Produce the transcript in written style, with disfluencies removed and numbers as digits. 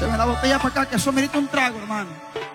Échame la botella para acá, que eso merita un trago, hermano.